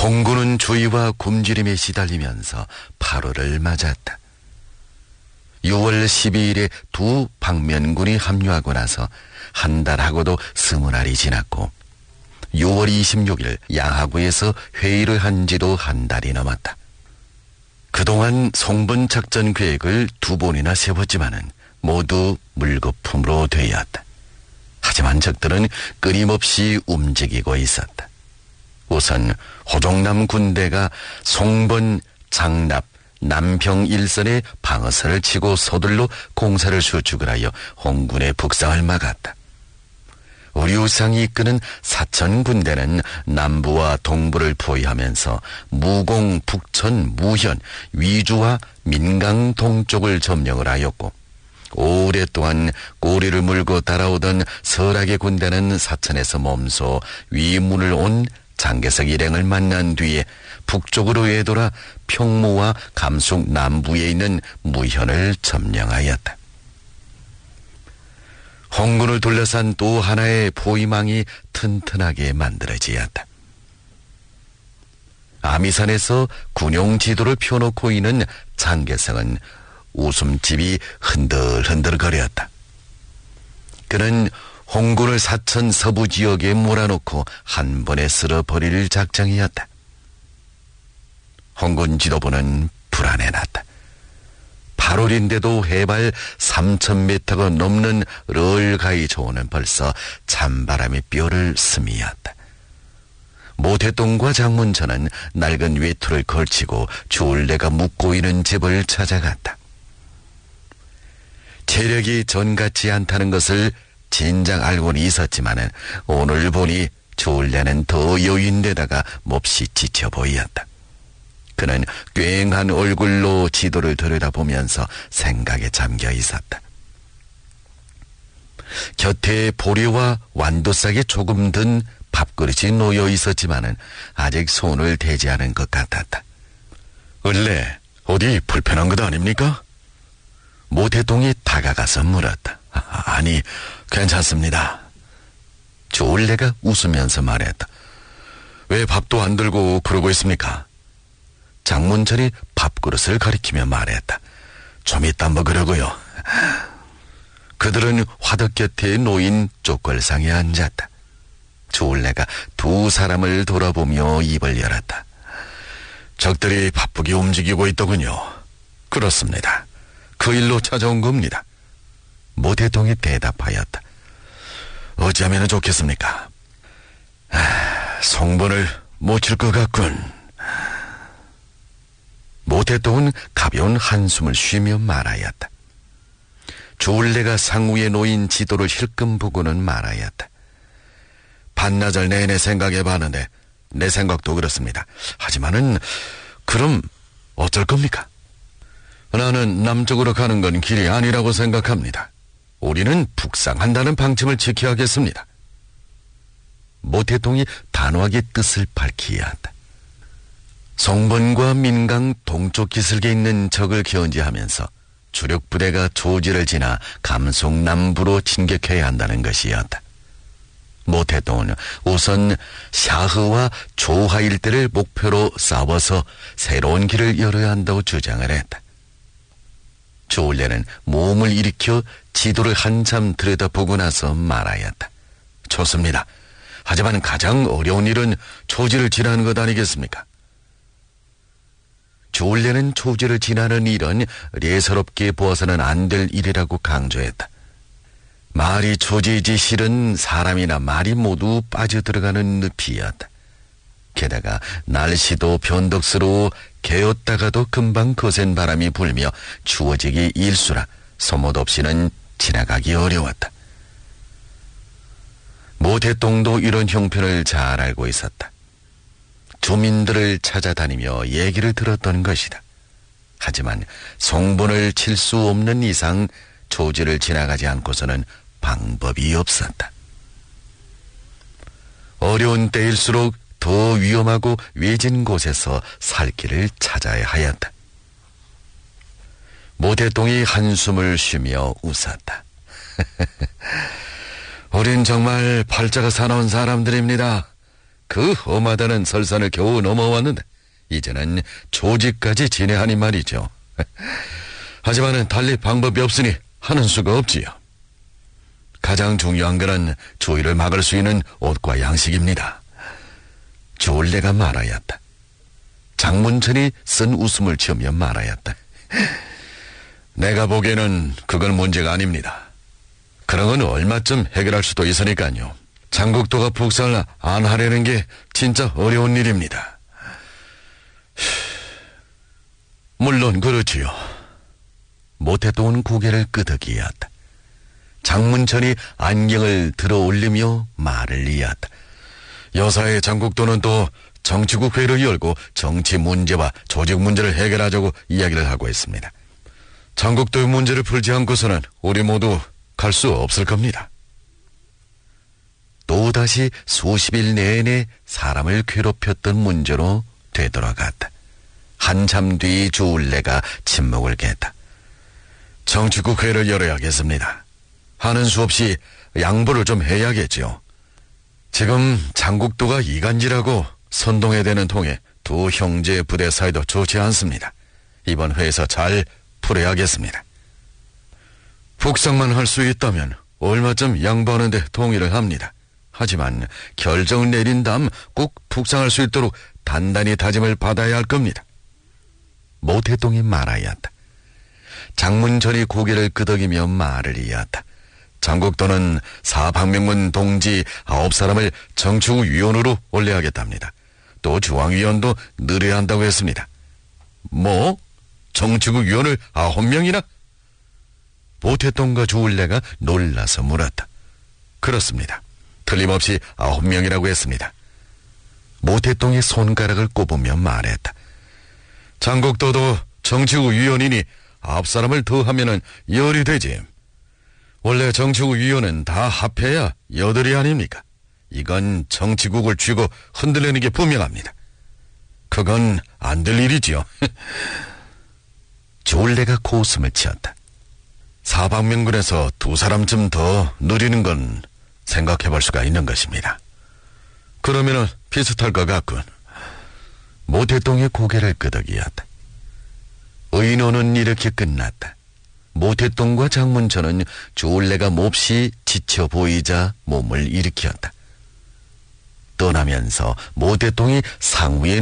홍구는 주의와 굶주림에 시달리면서 8월을 맞았다. 6월 12일에 두 방면군이 합류하고 나서 한 달하고도 20날이 지났고 6월 26일 양하구에서 회의를 한 지도 한 달이 넘었다. 그동안 송번 작전 계획을 2번이나 세웠지만은 모두 물거품으로 되었다. 하지만 적들은 끊임없이 움직이고 있었다. 우선 호종남 군대가 송번, 장납, 남평 일선에 방어선을 치고 서둘러 공사를 수축을 하여 홍군의 북상을 막았다. 우리우상이 이끄는 사천 군대는 남부와 동부를 포위하면서 무공, 북천, 무현, 위주와 민강 동쪽을 점령을 하였고 오랫동안 꼬리를 물고 따라오던 설악의 군대는 사천에서 멈춰 위문을 온 장개석 일행을 만난 뒤에 북쪽으로 외돌아 평무와 감숙 남부에 있는 무현을 점령하였다. 홍군을 둘러싼 또 하나의 포위망이 튼튼하게 만들어지었다. 아미산에서 군용 지도를 펴놓고 있는 장개성은 웃음집이 흔들흔들거렸다. 그는 홍군을 사천 서부 지역에 몰아놓고 한 번에 쓸어버릴 작정이었다. 홍군 지도부는 불안해났다. 8월인데도 해발 3,000m가 넘는 럴가이 조는 벌써 찬바람이 뼈를 스미었다. 모태동과 장문천은 낡은 외투를 걸치고 주울레가 묵고 있는 집을 찾아갔다. 체력이 전같지 않다는 것을 진작 알고는 있었지만은 오늘 보니 주울레는 더 여인데다가 몹시 지쳐 보였다. 그는 꽹한 얼굴로 지도를 들여다보면서 생각에 잠겨 있었다. 곁에 보리와 완두싹이 조금 든 밥그릇이 놓여 있었지만은 아직 손을 대지 않은 것 같았다. 을래 어디 불편한 것 아닙니까? 모태동이 다가가서 물었다. 아니, 괜찮습니다. 주울레가 웃으면서 말했다. 왜 밥도 안 들고 그러고 있습니까? 장문철이 밥그릇을 가리키며 말했다. 좀 이따 먹으려고요. 그들은 화덕 곁에 놓인 쪽걸상에 앉았다. 주울레가 두 사람을 돌아보며 입을 열었다. 적들이 바쁘게 움직이고 있더군요. 그렇습니다. 그 일로 찾아온 겁니다. 모태동이 대답하였다. 어찌하면 좋겠습니까? 송번을 못 칠 것 같군. 모태동은 가벼운 한숨을 쉬며 말하였다. 주울레가 상우에 놓인 지도를 힐끔 보고는 말하였다. 반나절 내내 생각해봤는데 내 생각도 그렇습니다. 하지만은 그럼 어쩔 겁니까? 나는 남쪽으로 가는 건 길이 아니라고 생각합니다. 우리는 북상한다는 방침을 지켜야겠습니다. 모태동이 단호하게 뜻을 밝히었다. 송번과 민강 동쪽 기슭에 있는 적을 견제하면서 주력 부대가 조지를 지나 감속 남부로 진격해야 한다는 것이었다. 모태동은 우선 샤흐와 조하 일대를 목표로 싸워서 새로운 길을 열어야 한다고 주장을 했다. 주울레는 몸을 일으켜 지도를 한참 들여다보고 나서 말하였다. 좋습니다. 하지만 가장 어려운 일은 조지를 지나는 것 아니겠습니까? 주울레는 조지를 지나는 일은 예사롭게 보아서는 안 될 일이라고 강조했다. 말이 조지이지 실은 사람이나 말이 모두 빠져들어가는 늪이었다. 게다가 날씨도 변덕스러워 개었다가도 금방 거센 바람이 불며 추워지기 일수라 소못 없이는 지나가기 어려웠다. 모태동도 이런 형편을 잘 알고 있었다. 주민들을 찾아다니며 얘기를 들었던 것이다. 하지만 송번을 칠 수 없는 이상 조지를 지나가지 않고서는 방법이 없었다. 어려운 때일수록 더 위험하고 외진 곳에서 살 길을 찾아야 하였다. 모태동이 한숨을 쉬며 웃었다. 우린 정말 팔자가 사나운 사람들입니다. 그 험하다는 설산을 겨우 넘어왔는데 이제는 조직까지 지내하니 말이죠. 하지만은 달리 방법이 없으니 하는 수가 없지요. 가장 중요한 것은 추위를 막을 수 있는 옷과 양식입니다. 조울래가 말하였다. 장문천이 쓴 웃음을 지으며 말하였다. 내가 보기에는 그건 문제가 아닙니다. 그런 건 얼마쯤 해결할 수도 있으니까요. 장국도가 북상을 안 하려는 게 진짜 어려운 일입니다. 물론 그렇지요. 모태똥은 고개를 끄덕이었다. 장문천이 안경을 들어 올리며 말을 이었다. 여사의 장국도는 또 정치국 회의를 열고 정치 문제와 조직 문제를 해결하자고 이야기를 하고 있습니다. 장국도의 문제를 풀지 않고서는 우리 모두 갈 수 없을 겁니다. 또다시 수십일 내내 사람을 괴롭혔던 문제로 되돌아갔다. 한참 뒤 조울래가 침묵을 깼다. 정치국 회의를 열어야겠습니다. 하는 수 없이 양보를 좀 해야겠죠. 지금 장국도가 이간질하고 선동에 대는 통에 두 형제 부대 사이도 좋지 않습니다. 이번 회에서 잘 풀어야겠습니다. 북상만 할 수 있다면 얼마쯤 양보하는데 동의를 합니다. 하지만 결정을 내린 다음 꼭 북상할 수 있도록 단단히 다짐을 받아야 할 겁니다. 모태똥이 말하였다. 장문천이 고개를 끄덕이며 말을 이었다. 장국도는 사방명문 동지 9사람을 정치국 위원으로 올려야겠답니다. 또 중앙위원도 늘어야 한다고 했습니다. 뭐? 정치국 위원을 9명이나? 모태똥과 조울래가 놀라서 물었다. 그렇습니다. 틀림없이 9명이라고 했습니다. 모태똥이 손가락을 꼽으며 말했다. 장국도도 정치국 위원이니 9사람을 더하면은 10이 되지. 원래 정치국 위원은 다 합해야 8이 아닙니까? 이건 정치국을 쥐고 흔들리는 게 분명합니다. 그건 안 될 일이지요. 조울래가 고웃음을 치었다. 사방명군에서 2사람쯤 더 누리는 건 생각해 볼 수가 있는 것입니다. 그러면은 비슷할 것 같군. 모태똥의 고개를 끄덕이었다. 의논은 이렇게 끝났다. 모태똥과 장문천은 조울래가 몹시 지쳐 보이자 몸을 일으켰다. 떠나면서 모태똥이 상위에